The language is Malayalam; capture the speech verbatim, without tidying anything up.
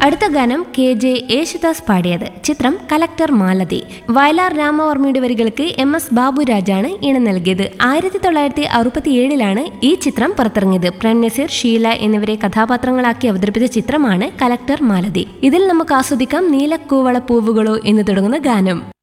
അടുത്ത ഗാനം കെ ജെ യേശുദാസ് പാടിയത്. ചിത്രം കലക്ടർ മാലതി. വയലാർ രാമവർമ്മയുടെ വരികൾക്ക് എം എസ് ബാബുരാജാണ് ഈണം നൽകിയത്. ആയിരത്തി തൊള്ളായിരത്തി അറുപത്തി ഏഴിലാണ് ഈ ചിത്രം പുറത്തിറങ്ങിയത്. പ്രേം നസീർ, ഷീല എന്നിവരെ കഥാപാത്രങ്ങളാക്കി അവതരിപ്പിച്ച ചിത്രമാണ് കലക്ടർ മാലതി. ഇതിൽ നമുക്ക് ആസ്വദിക്കാം നീലക്കൂവള പൂവുകളോ എന്ന് തുടങ്ങുന്ന ഗാനം.